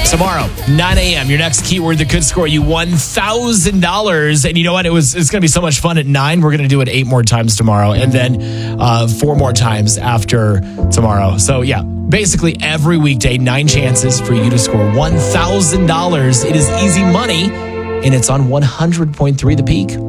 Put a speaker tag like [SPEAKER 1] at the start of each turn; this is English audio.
[SPEAKER 1] Tomorrow, 9 a.m., your next keyword that could score you $1,000. And you know what? It's going to be so much fun at 9. We're going to do it 8 more times tomorrow and then 4 more times after tomorrow. So, yeah, basically every weekday, 9 chances for you to score $1,000. It is easy money, and it's on 100.3 The Peak.